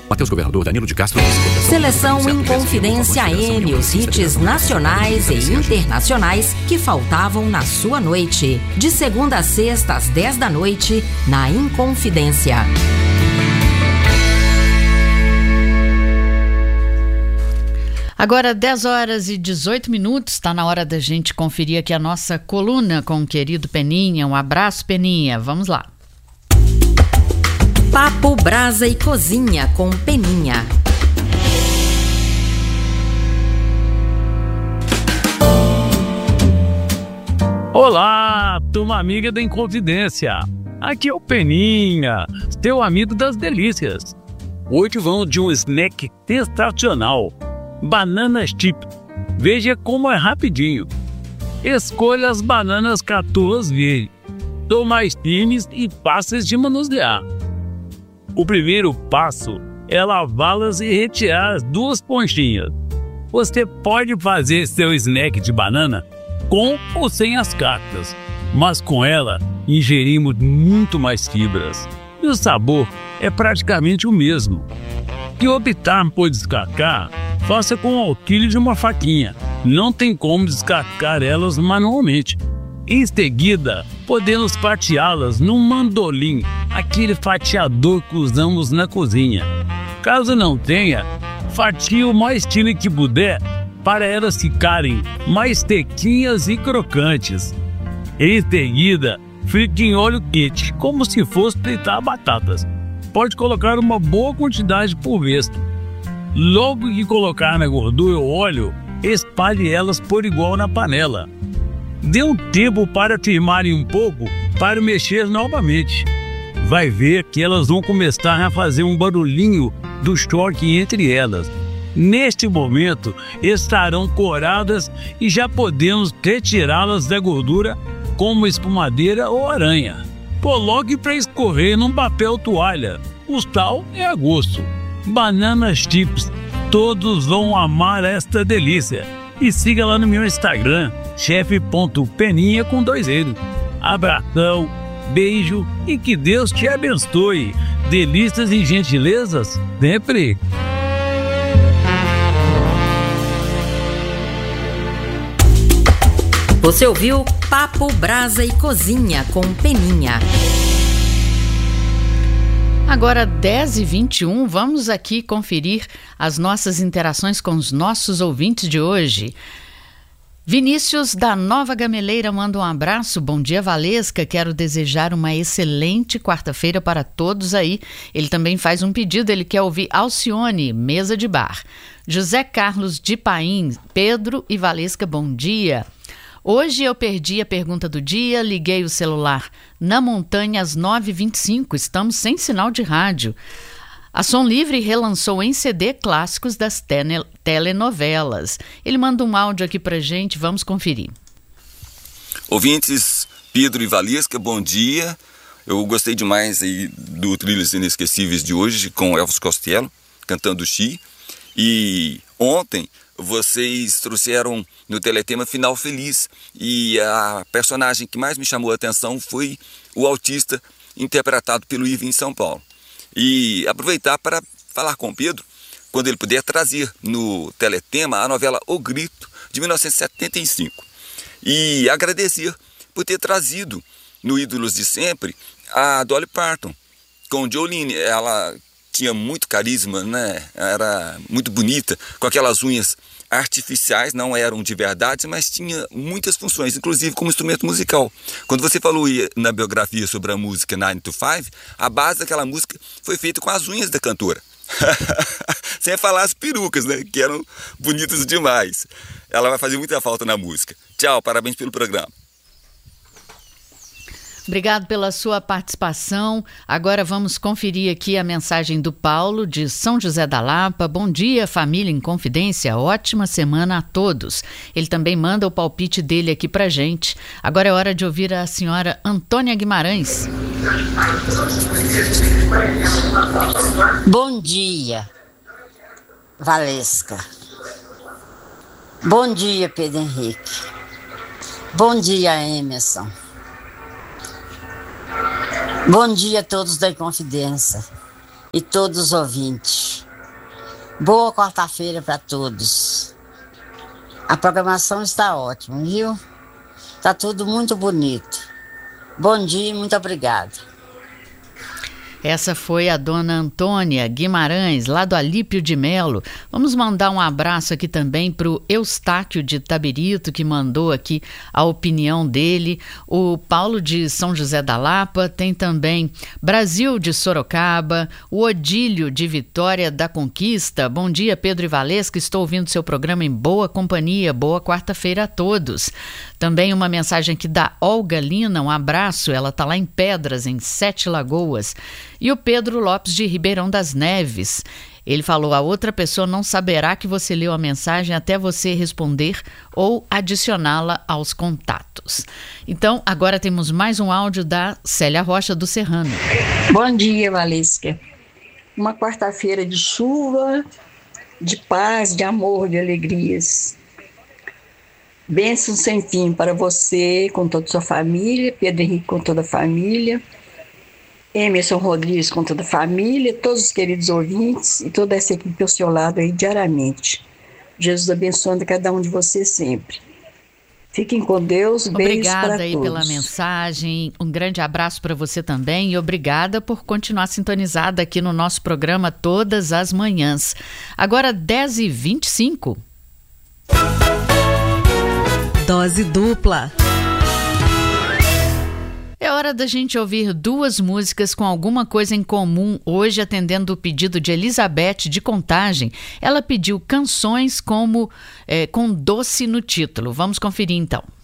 Matheus Governador Danilo de Castro disse... Seleção Inconfidência M, os hits nacionais e internacionais que faltavam na sua noite. De segunda a sexta, às 10 da noite, na Inconfidência. Agora, 10 horas e 18 minutos, está na hora da gente conferir aqui a nossa coluna com o querido Peninha. Um abraço, Peninha. Vamos lá. Papo, Brasa e Cozinha com Peninha. Olá, turma amiga da Inconfidência. Aqui é o Peninha, teu amigo das delícias. Hoje vamos de um snack sensacional. Bananas chips. Veja como é rapidinho. Escolha as bananas catuas verdes. São mais firmes e fáceis de manusear. O primeiro passo é lavá-las e retirar as duas ponchinhas. Você pode fazer seu snack de banana com ou sem as cascas, mas com ela ingerimos muito mais fibras. E o sabor é praticamente o mesmo. Se optar por descascar, faça com o auxílio de uma faquinha. Não tem como descascar elas manualmente. Em seguida, podemos fatiá-las num mandolim, aquele fatiador que usamos na cozinha. Caso não tenha, fatie o mais fino que puder para elas ficarem mais sequinhas e crocantes. Em seguida, frite em óleo quente, como se fosse fritar batatas. Pode colocar uma boa quantidade por vez. Logo que colocar na gordura ou óleo, espalhe elas por igual na panela. Dê um tempo para firmarem um pouco para mexer novamente. Vai ver que elas vão começar a fazer um barulhinho do choque entre elas. Neste momento, estarão coradas e já podemos retirá-las da gordura como espumadeira ou aranha. Coloque para escorrer num papel toalha. O sal é a gosto. Bananas chips. Todos vão amar esta delícia. E siga lá no meu Instagram, chefe.peninha com 2 L's. Abração, beijo e que Deus te abençoe. Delícias e gentilezas sempre. Você ouviu Papo, Brasa e Cozinha com Peninha. Agora 10h21, vamos aqui conferir as nossas interações com os nossos ouvintes de hoje. Vinícius da Nova Gameleira manda um abraço. Bom dia, Valesca. Quero desejar uma excelente quarta-feira para todos aí. Ele também faz um pedido, ele quer ouvir Alcione, Mesa de Bar. José Carlos de Paim, Pedro e Valesca, bom dia. Hoje eu perdi a pergunta do dia, liguei o celular na montanha às 9h25, estamos sem sinal de rádio. A Som Livre relançou em CD clássicos das telenovelas. Ele manda um áudio aqui pra gente, vamos conferir. Ouvintes, Pedro e Valesca, bom dia. Eu gostei demais aí do Trilhos Inesquecíveis de hoje com Elvis Costello, cantando Xi. E ontem vocês trouxeram no teletema Final Feliz e a personagem que mais me chamou a atenção foi o autista interpretado pelo Irving São Paulo. E aproveitar para falar com o Pedro, quando ele puder trazer no teletema a novela O Grito, de 1975. E agradecer por ter trazido no Ídolos de Sempre a Dolly Parton com Jolene. Ela tinha muito carisma, né? Era muito bonita, com aquelas unhas artificiais, não eram de verdade, mas tinha muitas funções, inclusive como instrumento musical. Quando você falou na biografia sobre a música 9 to 5, a base daquela música foi feita com as unhas da cantora. Sem falar as perucas, né? Que eram bonitas demais. Ela vai fazer muita falta na música. Tchau, parabéns pelo programa. Obrigado pela sua participação. Agora vamos conferir aqui a mensagem do Paulo, de São José da Lapa. Bom dia, família em Confidência. Ótima semana a todos. Ele também manda o palpite dele aqui pra gente. Agora é hora de ouvir a senhora Antônia Guimarães. Bom dia, Valesca. Bom dia, Pedro Henrique. Bom dia, Emerson. Bom dia a todos da Inconfidência e todos os ouvintes. Boa quarta-feira para todos. A programação está ótima, viu? Tá tudo muito bonito. Bom dia e muito obrigada. Essa foi a dona Antônia Guimarães, lá do Alípio de Melo. Vamos mandar um abraço aqui também para o Eustáquio de Tabirito, que mandou aqui a opinião dele. O Paulo de São José da Lapa, tem também Brasil de Sorocaba, o Odílio de Vitória da Conquista. Bom dia, Pedro e Valesca, estou ouvindo seu programa em boa companhia. Boa quarta-feira a todos. Também uma mensagem aqui da Olga Lina, um abraço, ela está lá em Pedras, em Sete Lagoas. E o Pedro Lopes de Ribeirão das Neves, ele falou: a outra pessoa não saberá que você leu a mensagem até você responder ou adicioná-la aos contatos. Então, agora temos mais um áudio da Célia Rocha do Serrano. Bom dia, Valesca. Uma quarta-feira de chuva, de paz, de amor, de alegrias. Bênção sem fim para você, com toda a sua família, Pedro Henrique com toda a família, Emerson Rodrigues com toda a família, todos os queridos ouvintes e toda essa equipe ao seu lado aí diariamente. Jesus abençoando cada um de vocês sempre. Fiquem com Deus, beijos para todos. Obrigada aí pela mensagem, um grande abraço para você também e obrigada por continuar sintonizada aqui no nosso programa todas as manhãs. Agora 10h25. Dose dupla. É hora da gente ouvir duas músicas com alguma coisa em comum. Hoje, atendendo o pedido de Elizabeth de Contagem, ela pediu canções com doce no título. Vamos conferir então.